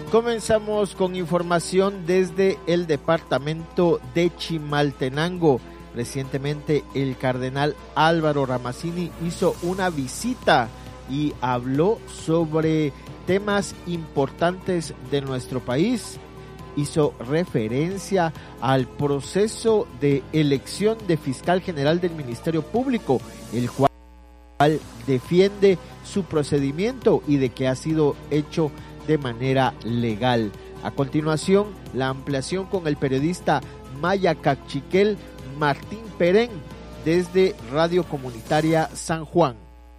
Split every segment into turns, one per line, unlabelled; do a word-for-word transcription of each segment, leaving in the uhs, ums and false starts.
Comenzamos con información desde el departamento de Chimaltenango. Recientemente el cardenal Álvaro Ramazzini hizo una visita y habló sobre temas importantes de nuestro país. Hizo referencia al proceso de elección de fiscal general del Ministerio Público, el cual defiende su procedimiento y de que ha sido hecho de manera legal. A continuación, la ampliación con el periodista Maya Cachiquel Martín Perén desde Radio Comunitaria San Juan.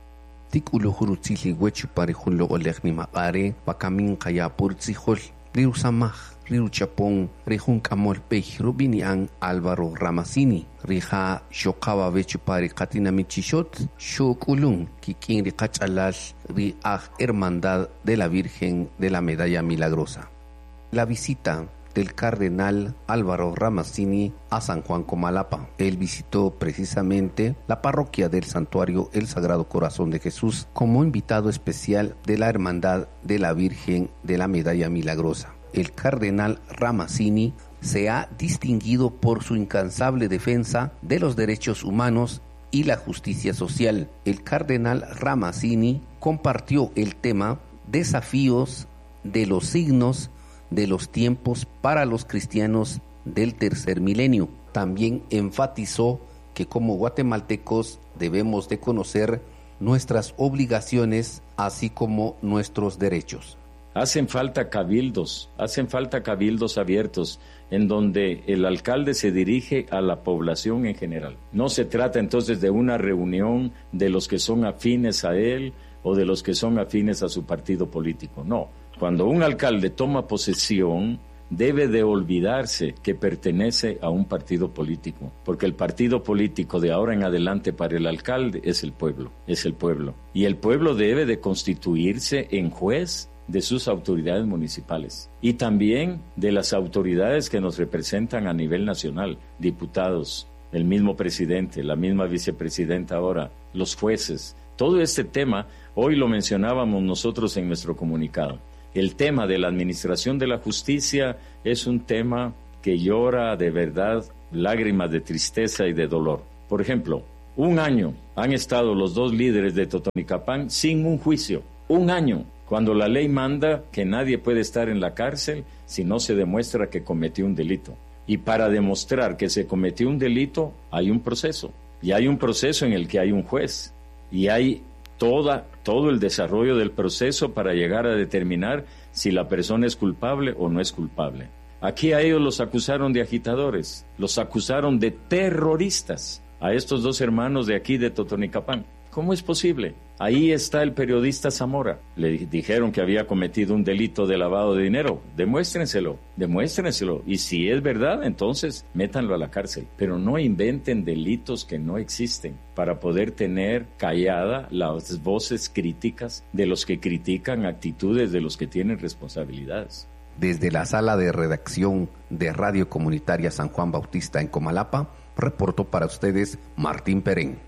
Tículo Jurutzili Huechu Parejunlo Olegmi Maqare, Pakamin Kayapurtzijol, Riu Samaj, Riu Chapón, Rejun Kamol Pej, Rubinian Álvaro Ramazzini, Rija Shokaba Vechu Pare Katina Michishot, Shokulun, Kikin Ricachalal, Riaj Hermandad de la Virgen de la Medalla Milagrosa. La visita del cardenal Álvaro Ramazzini a San Juan Comalapa. Él visitó precisamente la parroquia del Santuario El Sagrado Corazón de Jesús como invitado especial de la Hermandad de la Virgen de la Medalla Milagrosa. El cardenal Ramazzini se ha distinguido por su incansable defensa de los derechos humanos y la justicia social. El cardenal Ramazzini compartió el tema Desafíos de los signos de los tiempos para los cristianos del tercer milenio. También enfatizó que como guatemaltecos debemos de conocer nuestras obligaciones así como nuestros derechos.
Hacen falta cabildos, hacen falta cabildos abiertos en donde el alcalde se dirige a la población en general. No se trata entonces de una reunión de los que son afines a él o de los que son afines a su partido político, no. Cuando un alcalde toma posesión, debe de olvidarse que pertenece a un partido político, porque el partido político de ahora en adelante para el alcalde es el pueblo, es el pueblo. Y el pueblo debe de constituirse en juez de sus autoridades municipales y también de las autoridades que nos representan a nivel nacional, diputados, el mismo presidente, la misma vicepresidenta ahora, los jueces. Todo este tema, hoy lo mencionábamos nosotros en nuestro comunicado. El tema de la administración de la justicia es un tema que llora de verdad lágrimas de tristeza y de dolor. Por ejemplo, un año han estado los dos líderes de Totonicapán sin un juicio. Un año, cuando la ley manda que nadie puede estar en la cárcel si no se demuestra que cometió un delito. Y para demostrar que se cometió un delito, hay un proceso. Y hay un proceso en el que hay un juez. Y hay Toda, todo el desarrollo del proceso para llegar a determinar si la persona es culpable o no es culpable. Aquí a ellos los acusaron de agitadores, los acusaron de terroristas, a estos dos hermanos de aquí de Totonicapán. ¿Cómo es posible? Ahí está el periodista Zamora. Le dijeron que había cometido un delito de lavado de dinero. Demuéstrenselo, demuéstrenselo. Y si es verdad, entonces métanlo a la cárcel. Pero no inventen delitos que no existen para poder tener callada las voces críticas de los que critican actitudes de los que tienen responsabilidades.
Desde la sala de redacción de Radio Comunitaria San Juan Bautista en Comalapa, reportó para ustedes Martín Perén.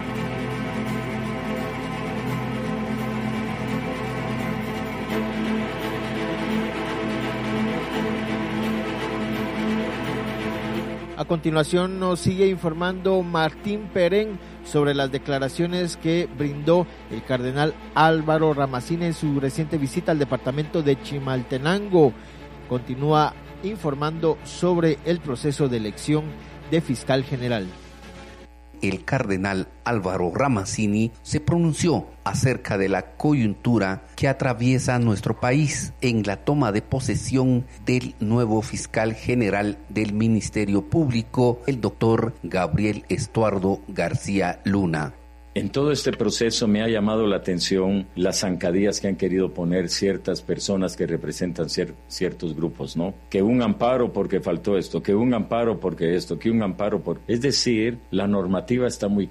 A continuación nos sigue informando Martín Perén sobre las declaraciones que brindó el cardenal Álvaro Ramazzini en su reciente visita al departamento de Chimaltenango. Continúa informando sobre el proceso de elección de fiscal general.
El cardenal Álvaro Ramazzini se pronunció acerca de la coyuntura que atraviesa nuestro país en la toma de posesión del nuevo fiscal general del Ministerio Público, el doctor Gabriel Estuardo García Luna.
En todo este proceso me ha llamado la atención las zancadillas que han querido poner ciertas personas que representan cier- ciertos grupos, ¿no? Que un amparo porque faltó esto, que un amparo porque esto, que un amparo por... Es decir, la normativa está muy clara.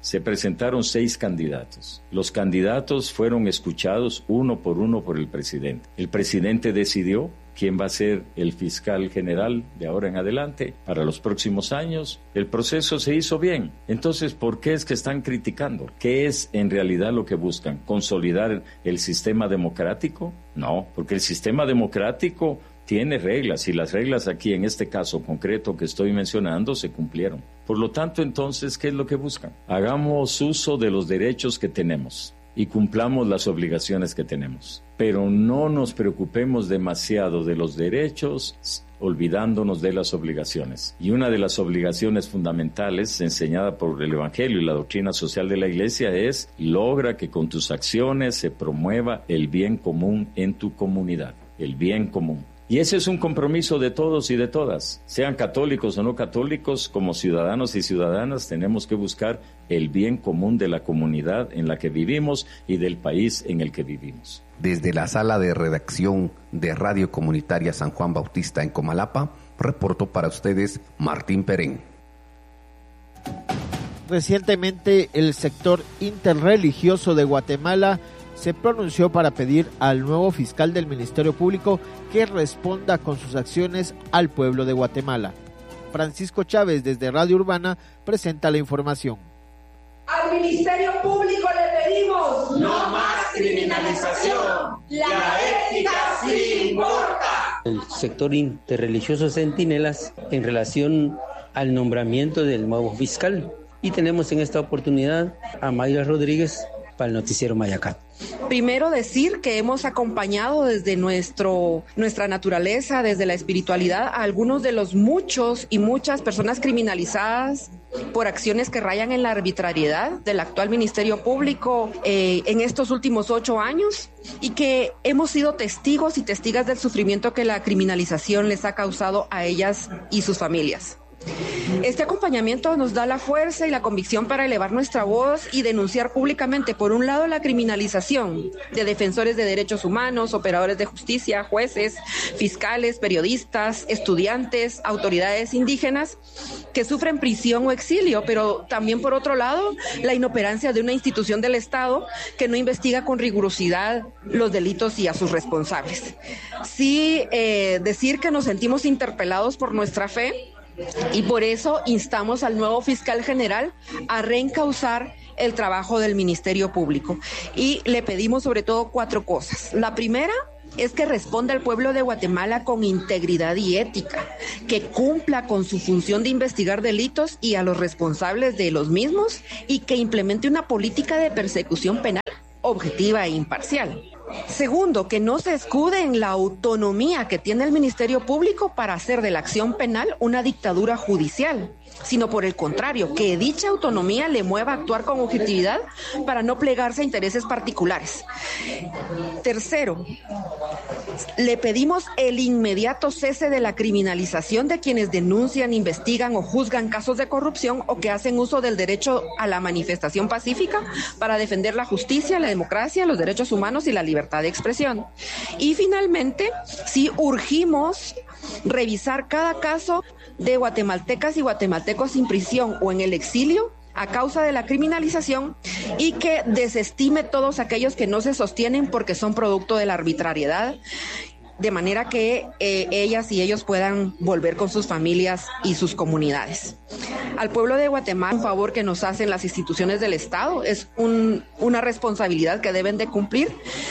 Se presentaron seis candidatos. Los candidatos fueron escuchados uno por uno por el presidente. El presidente decidió quién va a ser el fiscal general de ahora en adelante para los próximos años. El proceso se hizo bien. Entonces, ¿por qué es que están criticando? ¿Qué es en realidad lo que buscan? ¿Consolidar el sistema democrático? No, porque el sistema democrático tiene reglas y las reglas aquí en este caso concreto que estoy mencionando se cumplieron. Por lo tanto, entonces, ¿qué es lo que buscan? Hagamos uso de los derechos que tenemos y cumplamos las obligaciones que tenemos. Pero no nos preocupemos demasiado de los derechos, olvidándonos de las obligaciones. Y una de las obligaciones fundamentales enseñada por el Evangelio y la doctrina social de la Iglesia es: logra que con tus acciones se promueva el bien común en tu comunidad, el bien común. Y ese es un compromiso de todos y de todas, sean católicos o no católicos. Como ciudadanos y ciudadanas tenemos que buscar el bien común de la comunidad en la que vivimos y del país en el que vivimos.
Desde la sala de redacción de Radio Comunitaria San Juan Bautista en Comalapa, reportó para ustedes Martín Perén.
Recientemente, el sector interreligioso de Guatemala se pronunció para pedir al nuevo fiscal del Ministerio Público que responda con sus acciones al pueblo de Guatemala. Francisco Chávez, desde Radio Urbana, presenta la información.
Al Ministerio Público le pedimos no más criminalización. La ética sí importa.
El sector interreligioso Centinelas en relación al nombramiento del nuevo fiscal. Y tenemos en esta oportunidad a Mayra Rodríguez para el noticiero Mayacat.
Primero decir que hemos acompañado desde nuestro, nuestra naturaleza, desde la espiritualidad, a algunos de los muchos y muchas personas criminalizadas por acciones que rayan en la arbitrariedad del actual Ministerio Público eh, en estos últimos ocho años y que hemos sido testigos y testigas del sufrimiento que la criminalización les ha causado a ellas y sus familias. Este acompañamiento nos da la fuerza y la convicción para elevar nuestra voz y denunciar públicamente, por un lado, la criminalización de defensores de derechos humanos, operadores de justicia, jueces, fiscales, periodistas, estudiantes, autoridades indígenas que sufren prisión o exilio, pero también, por otro lado, la inoperancia de una institución del Estado que no investiga con rigurosidad los delitos y a sus responsables. Sí, eh, decir que nos sentimos interpelados por nuestra fe, y por eso instamos al nuevo fiscal general a reencauzar el trabajo del Ministerio Público. Y le pedimos sobre todo cuatro cosas. La primera es que responda al pueblo de Guatemala con integridad y ética, que cumpla con su función de investigar delitos y a los responsables de los mismos, y que implemente una política de persecución penal objetiva e imparcial. Segundo, que no se escude en la autonomía que tiene el Ministerio Público para hacer de la acción penal una dictadura judicial, sino por el contrario, que dicha autonomía le mueva a actuar con objetividad para no plegarse a intereses particulares. Tercero, le pedimos el inmediato cese de la criminalización de quienes denuncian, investigan o juzgan casos de corrupción o que hacen uso del derecho a la manifestación pacífica para defender la justicia, la democracia, los derechos humanos y la libertad de expresión. Y finalmente, sí urgimos revisar cada caso de guatemaltecas y guatemaltecos sin prisión o en el exilio a causa de la criminalización y que desestime todos aquellos que no se sostienen porque son producto de la arbitrariedad, de manera que eh, ellas y ellos puedan volver con sus familias y sus comunidades. Al pueblo de Guatemala, un favor que nos hacen las instituciones del Estado, es un, una responsabilidad que deben de cumplir.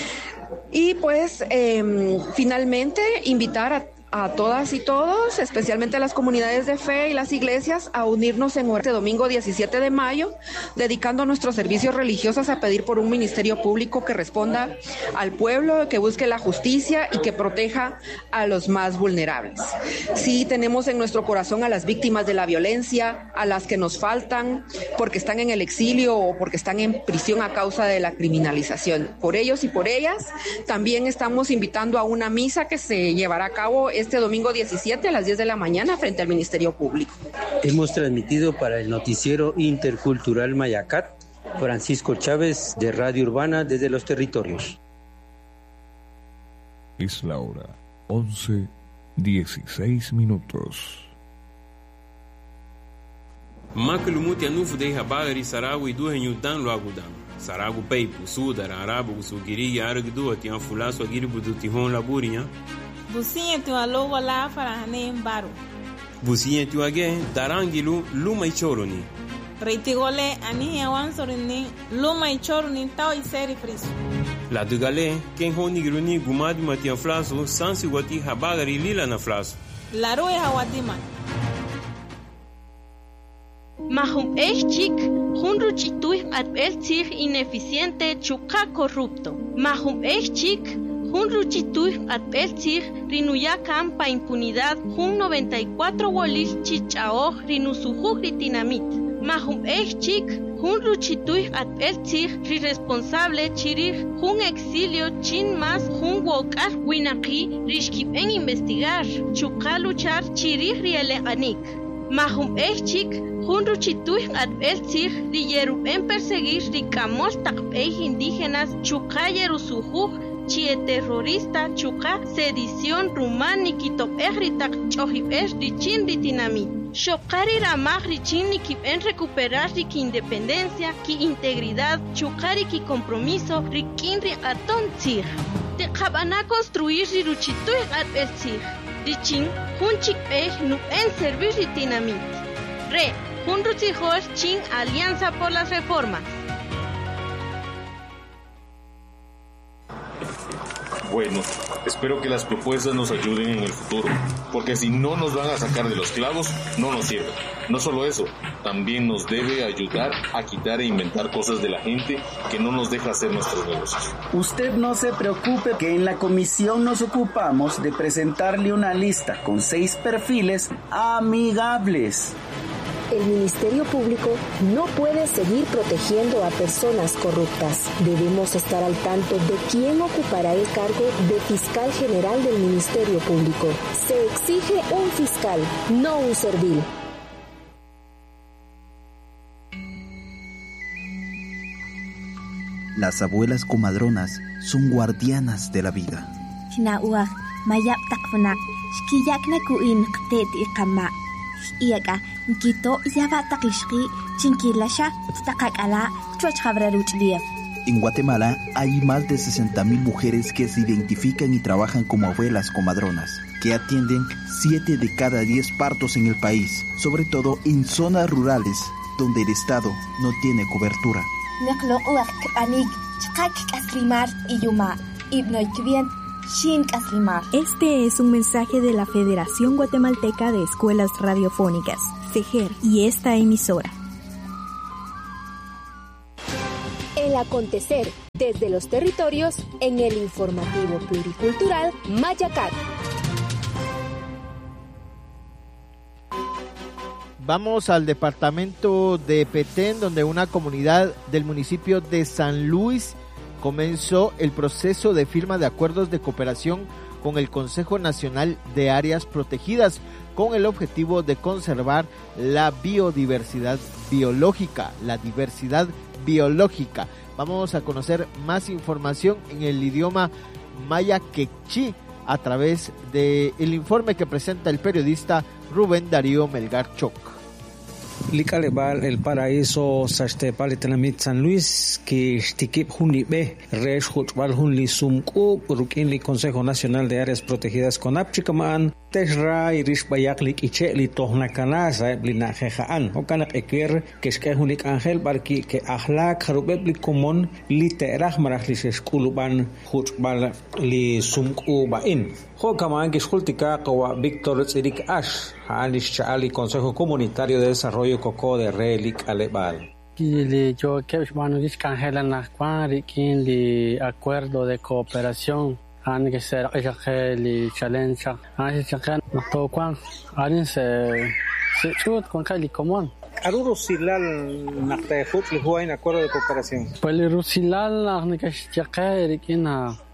Y pues eh, finalmente invitar a a todas y todos, especialmente a las comunidades de fe y las iglesias, a unirnos en este domingo diecisiete de mayo, dedicando nuestros servicios religiosos a pedir por un ministerio público que responda al pueblo, que busque la justicia y que proteja a los más vulnerables. Sí, tenemos en nuestro corazón a las víctimas de la violencia, a las que nos faltan porque están en el exilio o porque están en prisión a causa de la criminalización. Por ellos y por ellas, también estamos invitando a una misa que se llevará a cabo este domingo diecisiete a las diez de la mañana frente al Ministerio Público.
Hemos transmitido para el noticiero intercultural Mayacat, Francisco Chávez de Radio Urbana desde los territorios.
Es la hora once dieciséis minutos. Maklumuti anufu de habagari saragu idu henyudan lo agudam. Saragu peipu, sudara, arabu, usugiri, argdu, atian fulaso, agiri budutihon laburinya.
Businha tu alogo la farahane mbaro.
Businha tu age, darangilu, luma ichoroni.
Reitigole, ani yawan sorini, luma ichoroni, tau iseri friso.
La dugale, ken honi giruni gumadi matian flaso, sansi wati habagari lila na flaso.
La roe hawadima.
Mahum echik, hunru chituih at eltzir ineficiente chuka corrupto. Mahum echik, hunru chituih at eltzir rinuyakan pa impunidad hun noventa y cuatro wolis chichaoj rinusujuj ritinamit. Mahum echik, hunru chituih at eltzir riresponsable chirir hun exilio chin mas hun wokar winaki rishkip en investigar chuka luchar chirir rieleganik. Mahum echik, hunru chituih at eltzir di yerup en perseguir di kamos takpeij indígenas chuka yerusujuj chie terrorista chuka sedición rumán nikitop ejritak chohip es di chin ritinamit. Shokari ramaj richin nikip en recuperar rik independencia ki integridad chukari ki compromiso rikin ri aton tzir. Te kabana construir riruchituih at eltzir. Richin hunchik pej nu en servir ritinamit. Re Hun Rutzijos Chin Alianza por las Reformas.
Bueno, espero que las propuestas nos ayuden en el futuro, porque si no nos van a sacar de los clavos, no nos sirve. No solo eso, también nos debe ayudar a quitar e inventar cosas de la gente que no nos deja hacer nuestros negocios.
Usted no se preocupe que en la comisión nos ocupamos de presentarle una lista con seis perfiles amigables.
El Ministerio Público no puede seguir protegiendo a personas corruptas. Debemos estar al tanto de quién ocupará el cargo de fiscal general del Ministerio Público. Se exige un fiscal, no un servil.
Las abuelas comadronas son guardianas de la vida.
Iaga Nkito Yava Takishki Chinkilasha Takakala Chuachhabraruchlief.
En Guatemala hay más de sesenta mil mujeres que se identifican y trabajan como abuelas comadronas, que atienden siete de cada diez partos en el país, sobre todo en zonas rurales donde el Estado no tiene cobertura.
Este es un mensaje de la Federación Guatemalteca de Escuelas Radiofónicas, FEGER, y esta emisora.
El acontecer desde los territorios en el informativo pluricultural Mayacat.
Vamos al departamento de Petén, donde una comunidad del municipio de San Luis comenzó el proceso de firma de acuerdos de cooperación con el Consejo Nacional de Áreas Protegidas con el objetivo de conservar la biodiversidad biológica, la diversidad biológica. Vamos a conocer más información en el idioma maya quechí a través del informe que presenta el periodista Rubén Darío Melgar Choc.
Licalebal el paraíso Sachtepal Tenamit San Luis que Stikip Junibe Resh Hutbal Hunli Sumku Rukinli Consejo Nacional de Áreas Protegidas con Apchikaman Teshra Irish Bayaklik Icheli Tohnakana Blina Jejaan Okanak Eker que Skehunik Angel Barki que Ahlak Harubebli Komon Literah Marahlis Skuluban Hutbal Li Sumku Bain Jokaman Gishultika Kawa Víctor Tsirik Ash Halish Chaali Consejo Comunitario de Desarrollo Coco de Relic Alebal.
Kili yo Kevshmanu Gishkangela Nakwari kin li acuerdo de cooperación han que ser li challenge han que kan to kwan han se se chut con kali común.
Aruro Silal Nakta Hut li huwa en acuerdo de cooperación.
Pues el Rusilal han que chaqer kin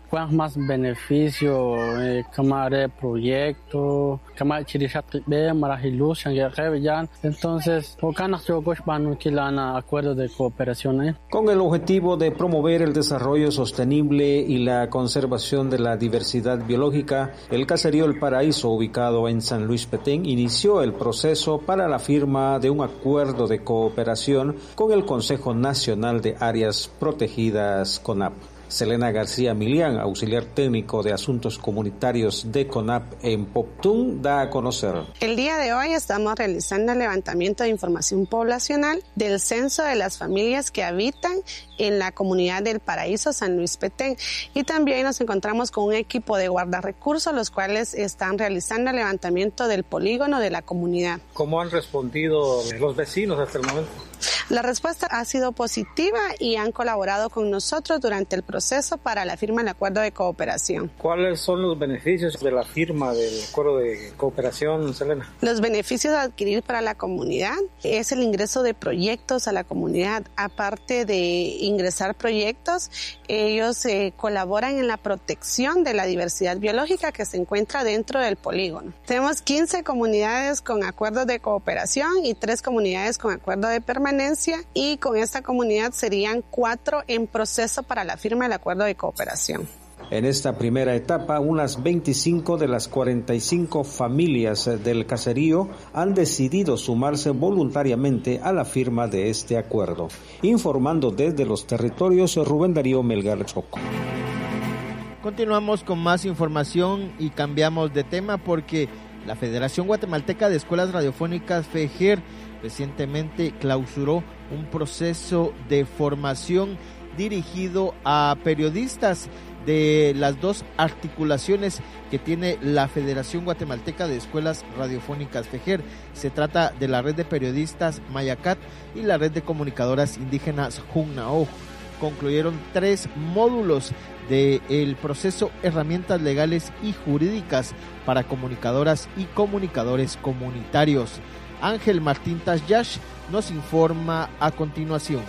cuán más beneficio, eh, camare proyecto, camare chirishatbe, marajilus, shangereyan. Entonces, okanas yogosh banu kilana acuerdo de cooperación. Eh.
Con el objetivo de promover el desarrollo sostenible y la conservación de la diversidad biológica, el caserío El Paraíso, ubicado en San Luis Petén, inició el proceso para la firma de un acuerdo de cooperación con el Consejo Nacional de Áreas Protegidas CONAP. Selena García Milián, auxiliar técnico de Asuntos Comunitarios de CONAP en Poptún, da a conocer.
El día de hoy estamos realizando el levantamiento de información poblacional del censo de las familias que habitan en la comunidad del Paraíso San Luis Petén, y también nos encontramos con un equipo de guardarrecursos, los cuales están realizando el levantamiento del polígono de la comunidad.
¿Cómo han respondido los vecinos hasta el momento?
La respuesta ha sido positiva y han colaborado con nosotros durante el proceso para la firma del acuerdo de cooperación.
¿Cuáles son los beneficios de la firma del acuerdo de cooperación, Selena?
Los beneficios a adquirir para la comunidad es el ingreso de proyectos a la comunidad. Aparte de ingresar proyectos, ellos eh, colaboran en la protección de la diversidad biológica que se encuentra dentro del polígono. Tenemos quince comunidades con acuerdos de cooperación y tres comunidades con acuerdo de permanencia, y con esta comunidad serían cuatro en proceso para la firma del acuerdo de cooperación.
En esta primera etapa, unas veinticinco de las cuarenta y cinco familias del caserío han decidido sumarse voluntariamente a la firma de este acuerdo. Informando desde los territorios, Rubén Darío Melgar Choco.
Continuamos con más información y cambiamos de tema porque la Federación Guatemalteca de Escuelas Radiofónicas, FEGER, recientemente clausuró un proceso de formación dirigido a periodistas de las dos articulaciones que tiene la Federación Guatemalteca de Escuelas Radiofónicas, FEGER. Se trata de la red de periodistas Mayacat y la red de comunicadoras indígenas Junnaoj. Concluyeron tres módulos del proceso Herramientas Legales y Jurídicas para comunicadoras y comunicadores comunitarios. Ángel Martín Tasyash nos informa a continuación.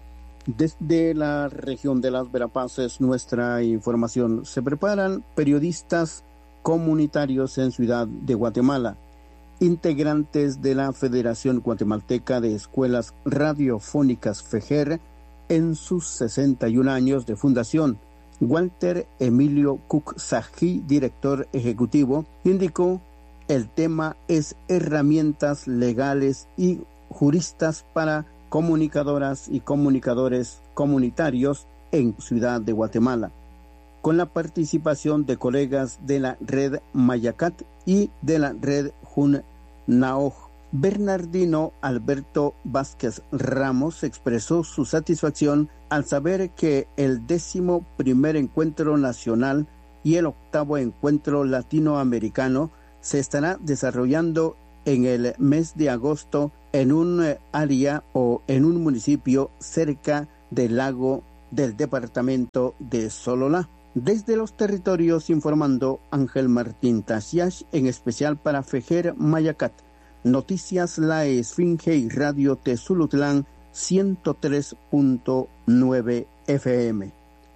Desde la región de las Verapaces, nuestra información. Se preparan periodistas comunitarios en Ciudad de Guatemala, integrantes de la Federación Guatemalteca de Escuelas Radiofónicas, FEGER, en sus sesenta y un años de fundación. Walter Emilio Cucsají, director ejecutivo, indicó: el tema es herramientas legales y juristas para comunicadoras y comunicadores comunitarios en Ciudad de Guatemala, con la participación de colegas de la red Mayacat y de la red Junnaoj. Bernardino Alberto Vázquez Ramos expresó su satisfacción al saber que el décimo primer encuentro nacional y el octavo encuentro latinoamericano se estará desarrollando en el mes de agosto en un área o en un municipio cerca del lago del departamento de Sololá. Desde los territorios, informando Ángel Martín Tasyash, en especial para FEGER Mayacat. Noticias La Esfinge y Radio Tezulutlán ciento tres punto nueve F M.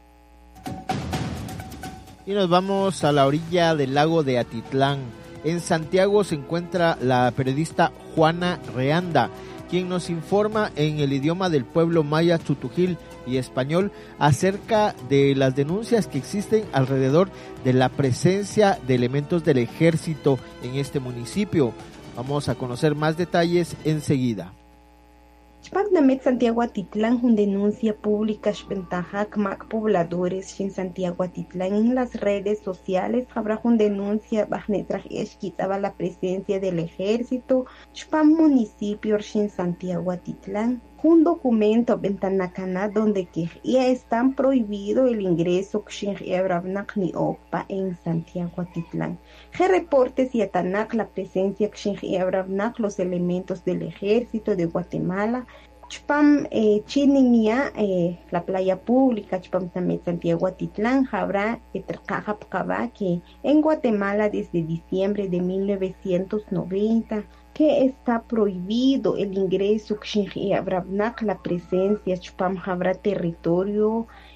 Y nos vamos a la orilla del lago de Atitlán. En Santiago se encuentra la periodista Juana Reanda, quien nos informa en el idioma del pueblo maya Tutujil y español acerca de las denuncias que existen alrededor de la presencia de elementos del ejército en este municipio. Vamos a conocer más detalles enseguida.
Chpatnamet Santiago Atitlán, una denuncia pública ventaja mac pobladores en Santiago Atitlán en las redes sociales. Habrá una denuncia quitaba la presencia del ejército Chpam municipio en Santiago Atitlán. Un documento ventanacana donde que ya están prohibido el ingreso ni opa en Santiago Atitlán. Que reportes y atanak la presencia los elementos del ejército de Guatemala. Chpam eh, Chininia, eh, la playa pública, Chpam también Santiago Atitlán, habrá que en Guatemala desde diciembre de mil novecientos noventa, que está prohibido el ingreso, la presencia, Chpam habrá territorio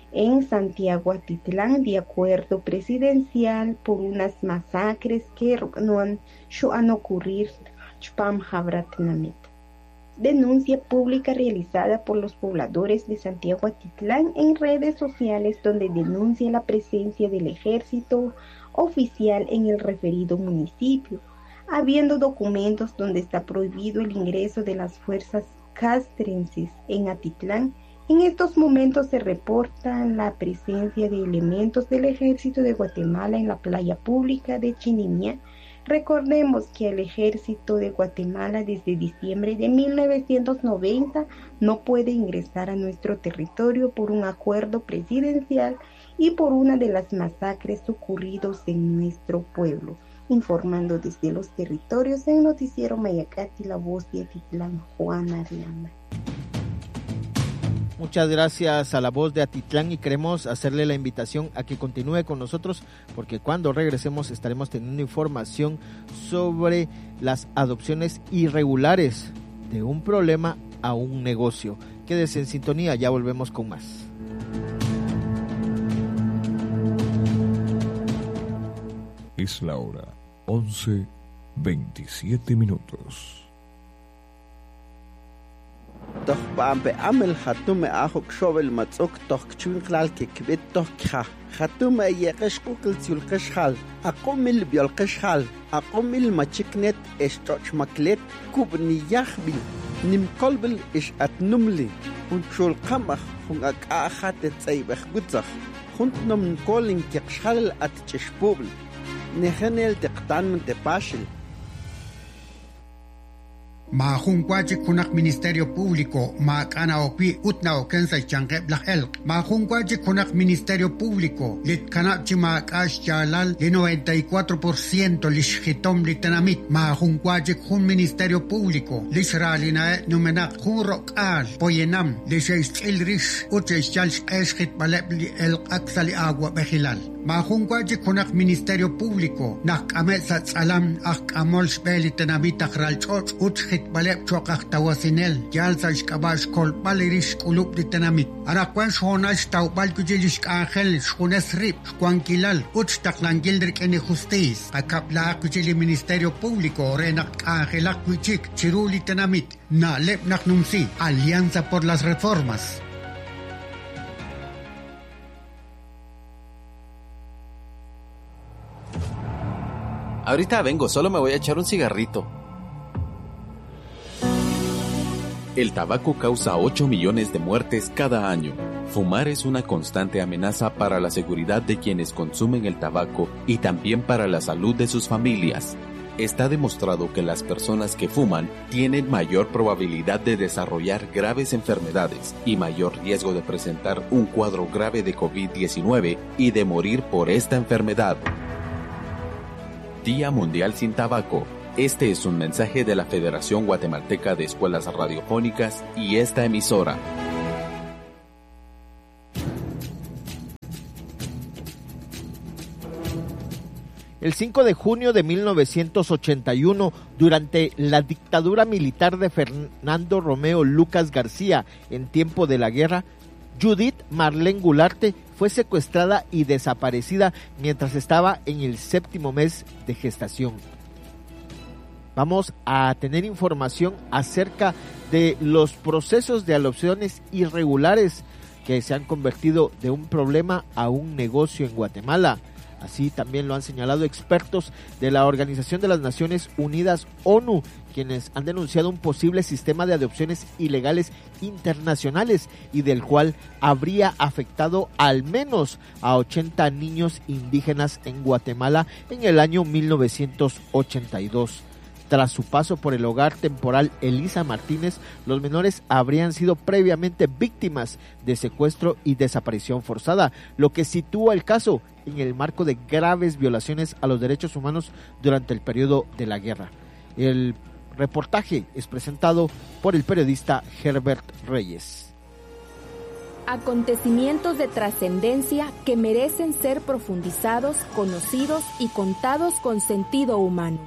en Santiago Atitlán, de acuerdo presidencial, por unas masacres que no han, han ocurrido en Habratnamit. Denuncia pública realizada por los pobladores de Santiago Atitlán en redes sociales, donde denuncia la presencia del ejército oficial en el referido municipio, habiendo documentos donde está prohibido el ingreso de las fuerzas castrenses en Atitlán. En estos momentos se reporta la presencia de elementos del Ejército de Guatemala en la playa pública de Chinimia. Recordemos que el Ejército de Guatemala desde diciembre de mil novecientos noventa no puede ingresar a nuestro territorio por un acuerdo presidencial y por una de las masacres ocurridos en nuestro pueblo. Informando desde los territorios en Noticiero Mayacati, la voz de Atitlán, Juana Ariana.
Muchas gracias a la voz de Atitlán, y queremos hacerle la invitación a que continúe con nosotros, porque cuando regresemos estaremos teniendo información sobre las adopciones irregulares, de un problema a un negocio. Quédese en sintonía, ya volvemos con más.
Es la hora once veintisiete minutos.
Doch bambe amel hatume ahok shovel matzok toch chunklal ke kbet toch kha hatume yeqesh kukl tzul qeshal aqomil biol qeshal aqomil machiknet estoch maklet kubni yakhbi nim kolbel ish atnumli und shul qamach hung aqahat tsaybakh gutzakh hunt nom kolin keshal at chishpubl nehenel teqtan de pashil.
Ma junquache kunak Ministerio Público, ma kana okwi utna okensa change blach elk. Ma junquache kunak Ministerio Público, lit kanapchi ma kash chalal de noventa y cuatro por ciento lishhitom litanamit. Ma junquache kun Ministerio Público, lishralina numenak hunrok al, poyenam, lisheis ilrish, ucheis chalsh eshit balebli el aksali agua bejilal. Ma junquache kunak Ministerio Público, nak ametsat salam ak amol shbeli tanamit akralchoch utchit balep chokak tawasinel jalsash kabash kol balirish kulub de tanamit ara kwan shonash taw balkujelish angel shones rip kwan kilal uch taklangilder kene justice akapla kujeli Ministerio Público renak angelak kuchik chiruli tanamit na lep naknumsi Alianza por las Reformas.
Ahorita vengo, solo me voy a echar un cigarrito. El tabaco causa ocho millones de muertes cada año. Fumar es una constante amenaza para la seguridad de quienes consumen el tabaco y también para la salud de sus familias. Está demostrado que las personas que fuman tienen mayor probabilidad de desarrollar graves enfermedades y mayor riesgo de presentar un cuadro grave de COVID diecinueve y de morir por esta enfermedad. Día Mundial sin Tabaco. Este es un mensaje de la Federación Guatemalteca de Escuelas Radiofónicas y esta emisora.
El cinco de junio de mil novecientos ochenta y uno, durante la dictadura militar de Fernando Romeo Lucas García, en tiempo de la guerra, Judith Marlene Gularte fue secuestrada y desaparecida mientras estaba en el séptimo mes de gestación. Vamos a tener información acerca de los procesos de adopciones irregulares que se han convertido de un problema a un negocio en Guatemala. Así también lo han señalado expertos de la Organización de las Naciones Unidas, ONU, quienes han denunciado un posible sistema de adopciones ilegales internacionales y del cual habría afectado al menos a ochenta niños indígenas en Guatemala en el año mil novecientos ochenta y dos. Tras su paso por el hogar temporal Elisa Martínez, los menores habrían sido previamente víctimas de secuestro y desaparición forzada, lo que sitúa el caso en el marco de graves violaciones a los derechos humanos durante el periodo de la guerra. El reportaje es presentado por el periodista Herbert Reyes.
Acontecimientos de trascendencia que merecen ser profundizados, conocidos y contados con sentido humano.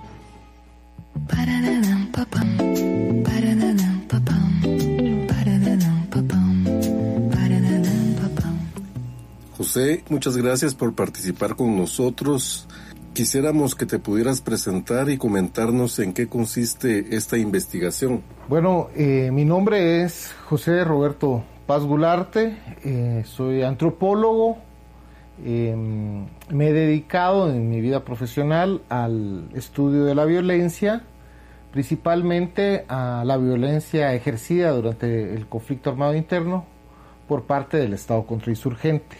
José, muchas gracias por participar con nosotros. Quisiéramos que te pudieras presentar y comentarnos en qué consiste esta investigación.
Bueno, eh, mi nombre es José Roberto Paz Gularte, eh, soy antropólogo, eh, me he dedicado en mi vida profesional al estudio de la violencia, principalmente a la violencia ejercida durante el conflicto armado interno por parte del Estado contrainsurgente.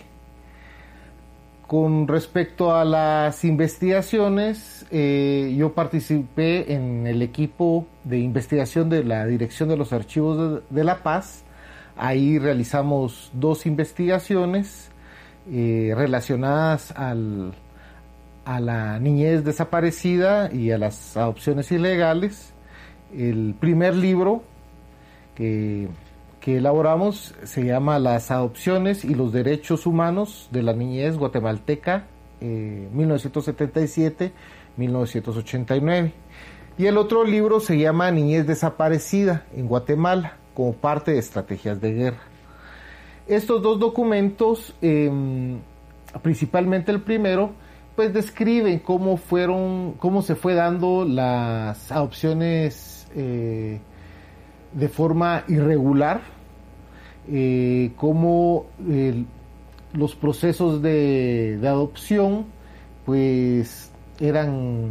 Con respecto a las investigaciones, eh, yo participé en el equipo de investigación de la Dirección de los Archivos de, de La Paz. Ahí realizamos dos investigaciones eh, relacionadas al, a la niñez desaparecida y a las adopciones ilegales. El primer libro que, que elaboramos se llama Las adopciones y los derechos humanos de la niñez guatemalteca, eh, mil novecientos setenta y siete a mil novecientos ochenta y nueve. Y el otro libro se llama Niñez desaparecida en Guatemala, como parte de estrategias de guerra. Estos dos documentos, eh, principalmente el primero, pues describen cómo fueron, cómo se fue dando las adopciones eh, de forma irregular, eh, cómo eh, los procesos de, de adopción pues eran,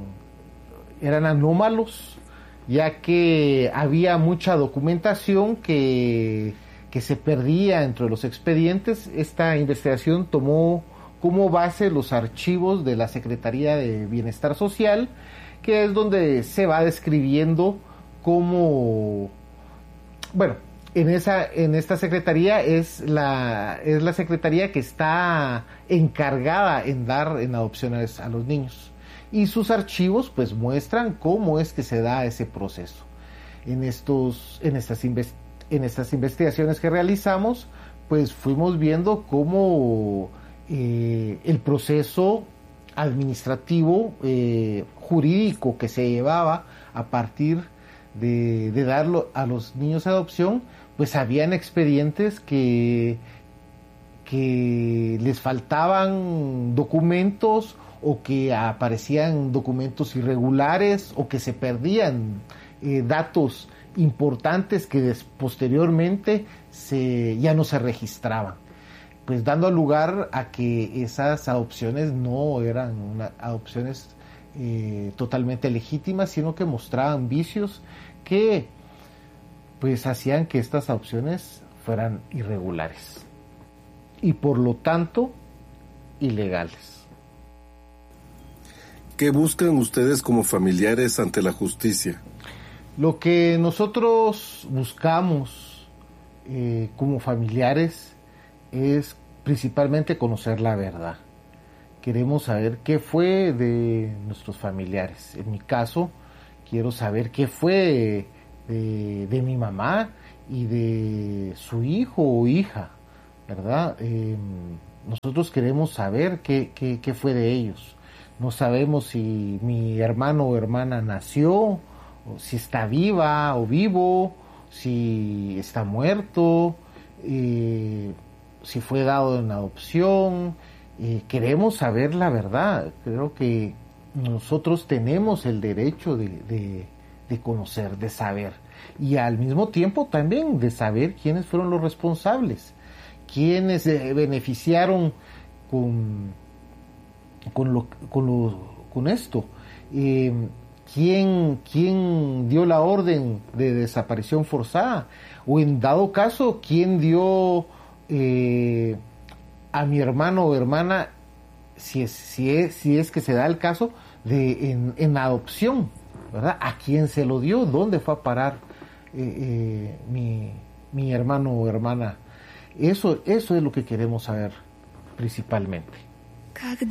eran anómalos, ya que había mucha documentación que, que se perdía entre los expedientes. Esta investigación tomó como base los archivos de la Secretaría de Bienestar Social, que es donde se va describiendo cómo, bueno, en esa, en esta secretaría es la, es la secretaría que está encargada en dar en adopciones a los niños. Y sus archivos pues muestran cómo es que se da ese proceso. En, estos, en, estas, invest, en estas investigaciones que realizamos, pues fuimos viendo cómo eh, el proceso administrativo, eh, jurídico que se llevaba a partir de, de darlo a los niños a adopción, pues habían expedientes que, que les faltaban documentos, o que aparecían documentos irregulares, o que se perdían eh, datos importantes que des, posteriormente se, ya no se registraban, pues dando lugar a que esas adopciones no eran una, adopciones eh, totalmente legítimas, sino que mostraban vicios que pues hacían que estas adopciones fueran irregulares y por lo tanto ilegales.
¿Qué buscan ustedes como familiares ante la justicia?
Lo que nosotros buscamos eh, como familiares es principalmente conocer la verdad. Queremos saber qué fue de nuestros familiares. En mi caso, quiero saber qué fue de, de mi mamá y de su hijo o hija, ¿verdad? Eh, nosotros queremos saber qué, qué, qué fue de ellos. No sabemos si mi hermano o hermana nació, o si está viva o vivo, si está muerto, eh, si fue dado en adopción. Eh, queremos saber la verdad. Creo que nosotros tenemos el derecho de, de, de conocer, de saber. Y al mismo tiempo también de saber quiénes fueron los responsables, quiénes se beneficiaron con... Con, lo, con, lo, con esto, eh, ¿quién, quién dio la orden de desaparición forzada, o en dado caso, quién dio eh, a mi hermano o hermana, si es, si es, si es que se da el caso, de en, en adopción, ¿verdad? ¿A quién se lo dio? ¿Dónde fue a parar eh, eh, mi, mi hermano o hermana? Eso, eso es lo que queremos saber principalmente.